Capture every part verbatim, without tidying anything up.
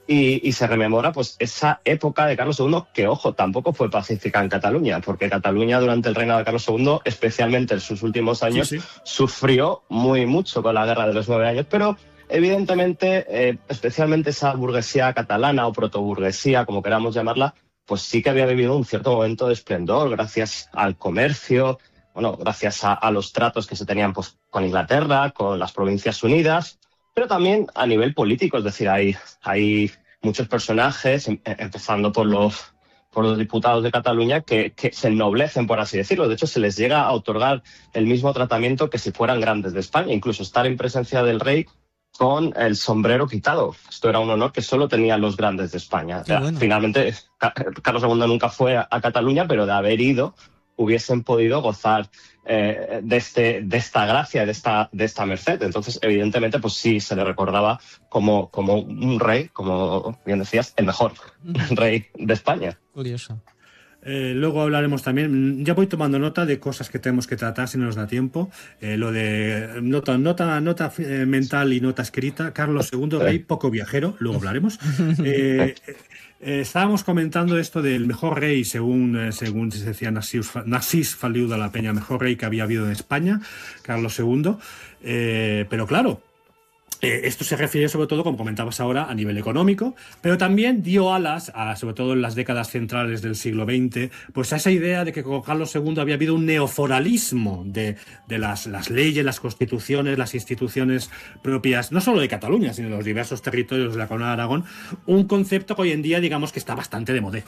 Y, y se rememora pues esa época de Carlos segundo, que, ojo, tampoco fue pacífica en Cataluña, porque Cataluña durante el reinado de Carlos segundo, especialmente en sus últimos años, sí, sí. sufrió muy mucho con la Guerra de los Nueve Años, pero evidentemente, eh, especialmente esa burguesía catalana o protoburguesía, como queramos llamarla, pues sí que había vivido un cierto momento de esplendor gracias al comercio, bueno, gracias a, a los tratos que se tenían pues, con Inglaterra, con las Provincias Unidas, pero también a nivel político, es decir, hay, hay muchos personajes, em, empezando por los, por los diputados de Cataluña, que, que se ennoblecen, por así decirlo. De hecho, se les llega a otorgar el mismo tratamiento que si fueran grandes de España, incluso estar en presencia del rey con el sombrero quitado. Esto era un honor que solo tenían los grandes de España. O sea, bueno. Finalmente, Carlos segundo nunca fue a, a Cataluña, pero de haber ido hubiesen podido gozar eh, de, este, de esta gracia, de esta, de esta merced. Entonces, evidentemente, pues sí, se le recordaba como, como un rey, como bien decías, el mejor uh-huh. rey de España. Curioso. Eh, luego hablaremos también, ya voy tomando nota de cosas que tenemos que tratar si no nos da tiempo, eh, lo de nota, nota, nota eh, mental y nota escrita. Carlos segundo, rey poco viajero, luego hablaremos. Eh, eh, estábamos comentando esto del mejor rey, según, eh, según se decía Narcís Feliu de la Peña, mejor rey que había habido en España, Carlos segundo, eh, pero claro, Eh, esto se refiere sobre todo, como comentabas ahora, a nivel económico, pero también dio alas, a, sobre todo en las décadas centrales del siglo veinte, pues a esa idea de que con Carlos segundo había habido un neoforalismo de, de las, las leyes, las constituciones, las instituciones propias, no solo de Cataluña, sino de los diversos territorios de la Corona de Aragón, un concepto que hoy en día digamos que está bastante de moda.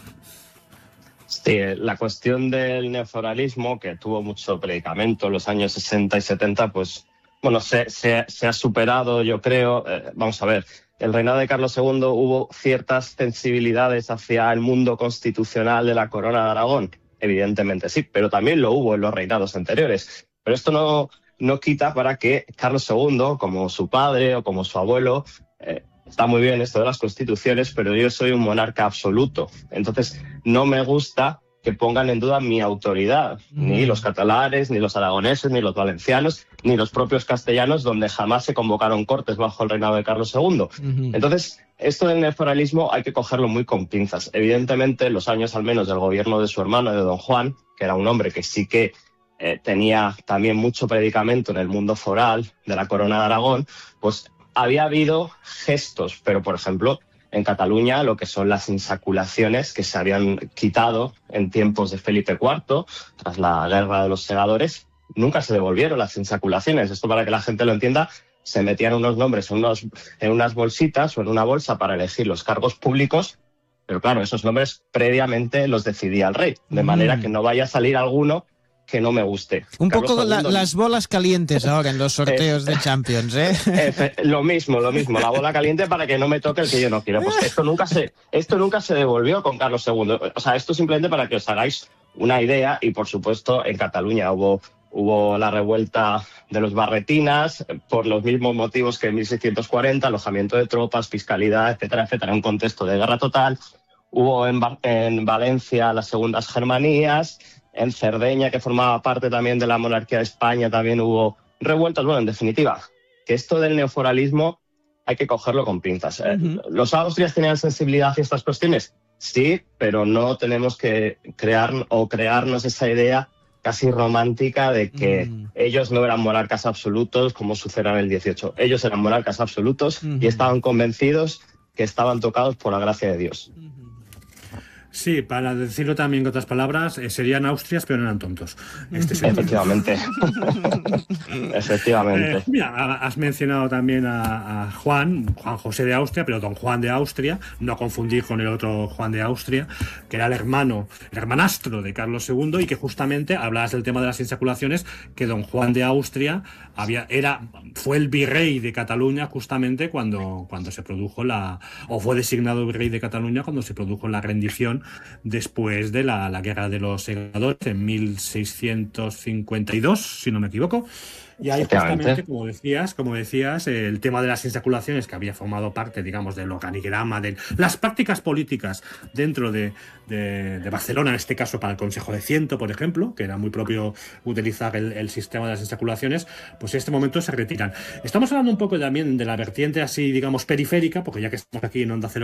Sí, la cuestión del neoforalismo, que tuvo mucho predicamento en los años sesenta y setenta, pues bueno, se, se, se ha superado, yo creo. Eh, vamos a ver, el reinado de Carlos segundo hubo ciertas sensibilidades hacia el mundo constitucional de la Corona de Aragón. Evidentemente sí, pero también lo hubo en los reinados anteriores. Pero esto no, no quita para que Carlos segundo, como su padre o como su abuelo, eh, está muy bien esto de las constituciones, pero yo soy un monarca absoluto. Entonces, no me gusta que pongan en duda mi autoridad, mm. ni los catalanes, ni los aragoneses, ni los valencianos, ni los propios castellanos, donde jamás se convocaron cortes bajo el reinado de Carlos segundo. Mm-hmm. Entonces, esto del neoforalismo hay que cogerlo muy con pinzas. Evidentemente, los años al menos del gobierno de su hermano, de don Juan, que era un hombre que sí que eh, tenía también mucho predicamento en el mundo foral de la Corona de Aragón, pues había habido gestos, pero por ejemplo, en Cataluña, lo que son las insaculaciones que se habían quitado en tiempos de Felipe cuarto, tras la Guerra de los Segadores, nunca se devolvieron las insaculaciones. Esto, para que la gente lo entienda, se metían unos nombres en, unos, en unas bolsitas o en una bolsa para elegir los cargos públicos, pero claro, esos nombres previamente los decidía el rey, de manera que no vaya a salir alguno que no me guste. Un Carlos poco segundo, la, las bolas calientes ahora en los sorteos de Champions, ¿eh? eh lo mismo, lo mismo, la bola caliente para que no me toque el que yo no quiero. Pues esto nunca se, esto nunca se devolvió con Carlos segundo. O sea, esto simplemente para que os hagáis una idea, y por supuesto en Cataluña hubo, hubo la revuelta de los barretinas por los mismos motivos que en mil seiscientos cuarenta, alojamiento de tropas, fiscalidad, etcétera, etcétera, un contexto de guerra total. Hubo en, en Valencia las segundas Germanías. En Cerdeña, que formaba parte también de la monarquía de España, también hubo revueltas. Bueno, en definitiva, que esto del neoforalismo hay que cogerlo con pinzas. Uh-huh. ¿Los austrias tenían sensibilidad hacia estas cuestiones? Sí, pero no tenemos que crear o crearnos esa idea casi romántica de que uh-huh. ellos no eran monarcas absolutos como sucedió en el dieciocho. Ellos eran monarcas absolutos uh-huh. y estaban convencidos que estaban tocados por la gracia de Dios. Uh-huh. Sí, para decirlo también con otras palabras, eh, serían Austrias, pero no eran tontos. Este Efectivamente. Efectivamente. Eh, mira, has mencionado también a, a Juan, Juan José de Austria, pero don Juan de Austria, no confundir con el otro Juan de Austria, que era el hermano, el hermanastro de Carlos segundo, y que justamente, hablabas del tema de las insaculaciones, que don Juan de Austria había, era, fue el virrey de Cataluña justamente cuando, cuando se produjo la, o fue designado virrey de Cataluña cuando se produjo la rendición después de la, la Guerra de los Segadores en mil seiscientos cincuenta y dos, si no me equivoco. Y ahí justamente, como decías, como decías, el tema de las insaculaciones, que había formado parte, digamos, del organigrama, de las prácticas políticas dentro de, de, de Barcelona, en este caso para el Consejo de Ciento, por ejemplo, que era muy propio utilizar el, el sistema de las insaculaciones, pues en este momento se retiran. Estamos hablando un poco también de la vertiente así, digamos, periférica, porque ya que estamos aquí en Onda Cero